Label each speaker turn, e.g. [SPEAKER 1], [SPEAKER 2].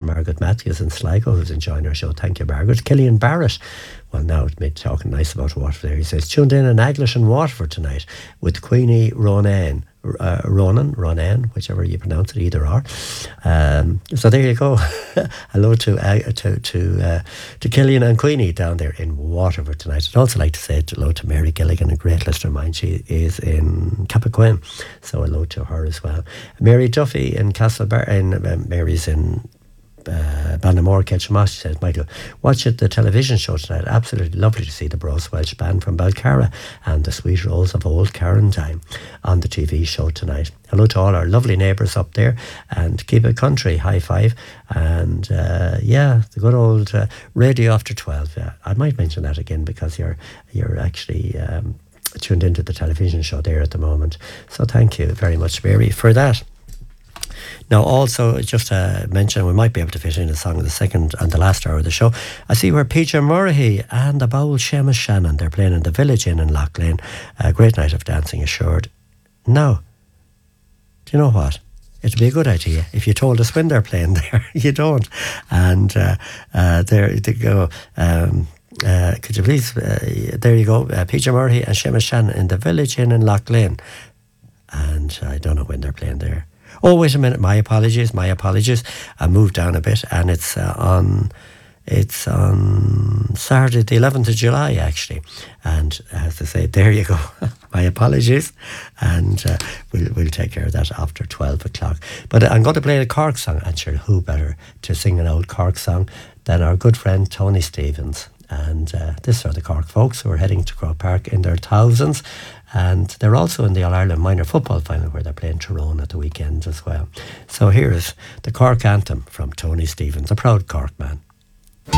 [SPEAKER 1] Margaret Matthews in Sligo, who's enjoying our show. Thank you, Margaret. Killian Barrett. Well, now it's me talking nice about Waterford there. He says, tuned in Aglish and Waterford tonight with Queenie Ronan. Ronan, whichever you pronounce it, either or. So there you go. Hello to Killian and Queenie down there in Waterford tonight. I'd also like to say hello to Mary Gilligan, a great listener of mine. She is in Cappoquin, so hello to her as well. Mary Duffy in Castlebar, Mary's in Bannamore, Ketchmoss. She says, Michael, watch the television show tonight. Absolutely lovely to see the Bros Welsh Band from Balcarra and the Sweet Rose of Old Carrantine on the TV show tonight. Hello to all our lovely neighbours up there, and keep it country. High five. And the good old radio after 12. I might mention that again because you're actually tuned into the television show there at the moment. So thank you very much, Mary, for that. Now, also, just to mention, we might be able to fit in a song in the second and the last hour of the show. I see where Peter Murray and the Bowl Seamus Shannon, they're playing in the Village Inn in Lough Lane. A great night of dancing assured. Now, do you know what? It'd be a good idea if you told us when they're playing there. You don't. And there you go. Could you please, there you go, Peter Murray and Seamus Shannon in the Village Inn in Lough Lane. And I don't know when they're playing there. Oh, wait a minute, my apologies. I moved down a bit, and it's on Saturday the 11th of July, actually. And as I say, there you go. My apologies. And we'll take care of that after 12 o'clock. But I'm going to play a Cork song, and sure, who better to sing an old Cork song than our good friend Tony Stevens. And this are the Cork folks who are heading to Croke Park in their thousands. And they're also in the All-Ireland Minor Football Final where they're playing Tyrone at the weekend as well. So here is the Cork Anthem from Tony Stevens, a proud Cork man.